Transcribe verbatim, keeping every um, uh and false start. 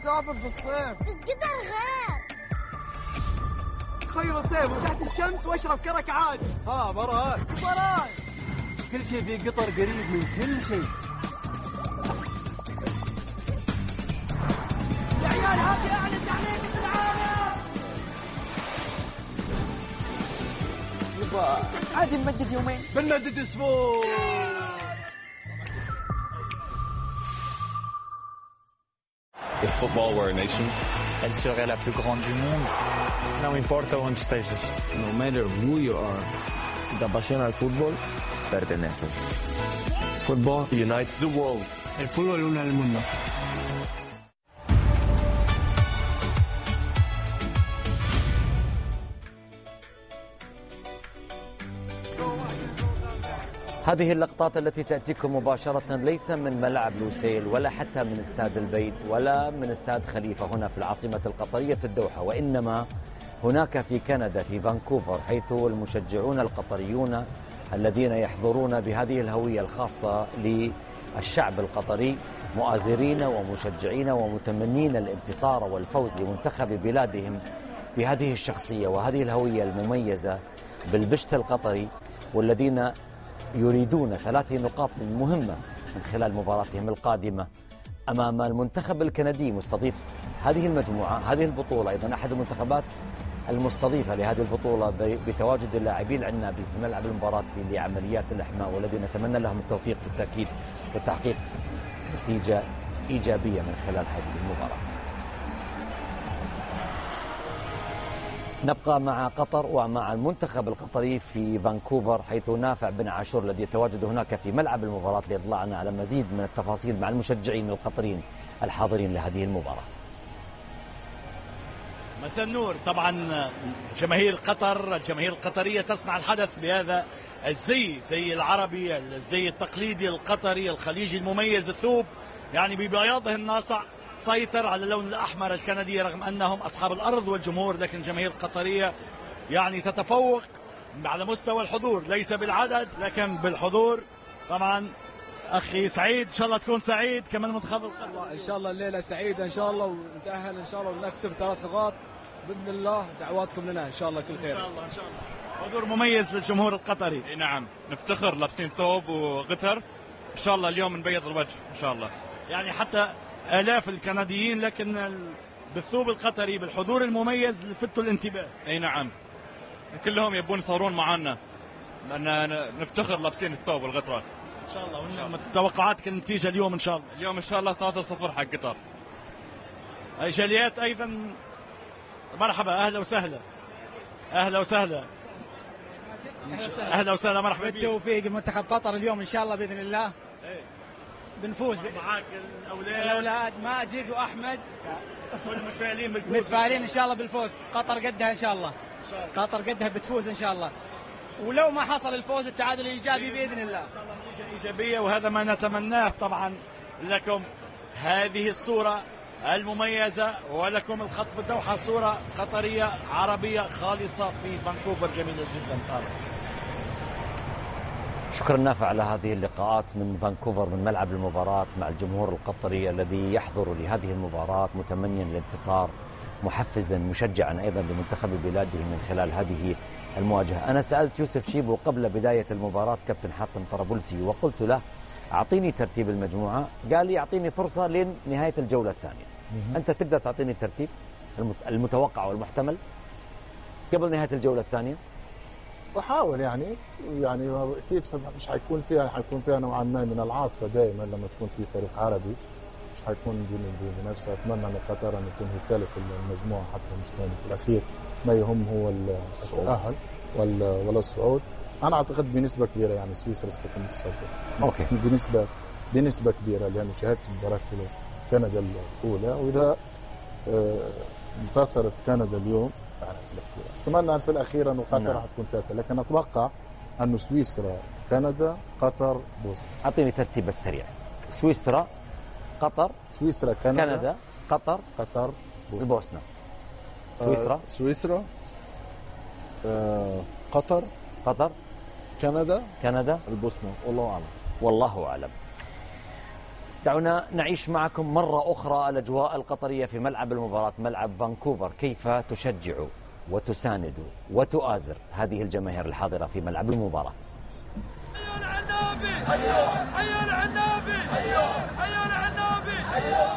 نسافر في الصيف. بس قطر غير. خير صيف وتحت الشمس واشرب كرك عادي. ها براي براي. كل شيء في قطر قريب من كل شيء. يا عيال هذه اعلى تعليق في العالم. يبا عادي نمدد يومين. بنمدد اسبوع. If football were a nation, elle serait la plus grande du monde. Não importa onde estejas. No matter who you are, si te apasiona el fútbol, perteneces. football unites the world. El fútbol une al mundo. هذه اللقطات التي تأتيكم مباشرة ليس من ملعب لوسيل ولا حتى من استاد البيت ولا من استاد خليفة هنا في العاصمة القطرية الدوحة، وإنما هناك في كندا في فانكوفر، حيث المشجعون القطريون الذين يحضرون بهذه الهوية الخاصة للشعب القطري مؤازرين ومشجعين ومتمنين الانتصار والفوز لمنتخب بلادهم بهذه الشخصية وهذه الهوية المميزة بالبشت القطري، والذين يريدون ثلاث نقاط مهمة من خلال مباراتهم القادمة أمام المنتخب الكندي مستضيف هذه المجموعة. هذه البطولة أيضا أحد المنتخبات المستضيفة لهذه البطولة بتواجد اللاعبين العنابي في ملعب المباراة في لعمليات الإحماء، والذين نتمنى لهم التوفيق بالتأكيد وتحقيق نتيجة إيجابية من خلال هذه المباراة. نبقى مع قطر ومع المنتخب القطري في فانكوفر، حيث نافع بن عاشور الذي يتواجد هناك في ملعب المباراة ليطلعنا على مزيد من التفاصيل مع المشجعين القطريين الحاضرين لهذه المباراة. مساء النور. طبعا جماهير قطر، الجماهير القطرية تصنع الحدث بهذا الزي، زي العربي، الزي التقليدي القطري الخليجي المميز، الثوب يعني ببياضه الناصع سيطر على اللون الأحمر الكندي، رغم أنهم أصحاب الأرض والجمهور، لكن الجماهير القطرية يعني تتفوق على مستوى الحضور، ليس بالعدد لكن بالحضور. طبعا أخي سعيد، إن شاء الله تكون سعيد كمان منتخب القطر. إن شاء الله الليلة سعيدة إن شاء الله، ونتأهل إن شاء الله ونكسب ثلاث نقاط بإذن الله. دعواتكم لنا إن شاء الله كل خير. إن شاء الله إن شاء الله. حضور مميز للجمهور القطري. نعم نفتخر، لابسين ثوب وغتر، إن شاء الله اليوم نبيض الوجه إن شاء الله. يعني حتى آلاف الكنديين، لكن بالثوب القطري بالحضور المميز لفتوا الانتباه. اي نعم، كلهم يبون يصورون معنا لأن نفتخر لابسين الثوب والغتران ان شاء الله. توقعاتك النتيجه اليوم ان شاء الله؟ اليوم ان شاء الله ثلاثة صفر حق قطر. جاليات ايضا مرحبا، اهلا وسهلا. اهلا وسهلا اهلا وسهلا مرحبا. بالتوفيق المنتخب قطر اليوم ان شاء الله باذن الله. بنفوز. معاك الاولاد الاولاد ماجد واحمد كلهم متفائلين بالفوز. متفائلين ان شاء الله بالفوز. قطر قدها ان شاء الله. قطر قدها بتفوز ان شاء الله، ولو ما حصل الفوز التعادل الايجابي باذن الله. ان شاء الله نتيجه ايجابيه، وهذا ما نتمناه طبعا لكم. هذه الصوره المميزه، ولكم الخط في الدوحه صوره قطريه عربيه خالصه في فانكوفر، جميله جدا. طارق شكرا نافع على هذه اللقاءات من فانكوفر، من ملعب المباراة مع الجمهور القطري الذي يحضر لهذه المباراة متمنيا الانتصار، محفزا مشجعا أيضا لمنتخب بلاده من خلال هذه المواجهة. أنا سألت يوسف شيبو قبل بداية المباراة كابتن حاتم طرابلسي وقلت له أعطيني ترتيب المجموعة، قال لي أعطيني فرصة لنهاية الجولة الثانية. أنت تقدر تعطيني الترتيب المتوقع والمحتمل قبل نهاية الجولة الثانية؟ بحاول يعني يعني اكيد مش حيكون فيها حيكون فيها نوعا ما من العاطفه دائما لما تكون في فريق عربي، مش حيكون بنفسه. اتمنى ان قطر ان تنهي ثالث المجموعه حتى مش ثاني في الاخير. ما يهم هو التاهل ولا الصعود. انا اعتقد بنسبه كبيره يعني سويسرا ستكون تسيطر بنسبه بنسبه كبيره، لان شاهدت مباراه كندا الاولى، واذا انتصرت كندا اليوم يعني في الاخير اتمنى ان في الاخير انه قطر نعم. حتكون ثالثه، لكن اتوقع انه سويسرا كندا قطر بوسنيا. اعطيني ترتيب السريع. سويسرا قطر سويسرا كندا, كندا قطر قطر بوسنيا, بوسنيا. سويسرا آه سويسرا آه قطر قطر كندا كندا البوسنة. والله اعلم والله اعلم. دعونا نعيش معكم مرة أخرى الأجواء القطرية في ملعب المباراة، ملعب فانكوفر. كيف تشجع وتساند وتؤازر هذه الجماهير الحاضرة في ملعب المباراة. حي العنابي حي العنابي حي العنابي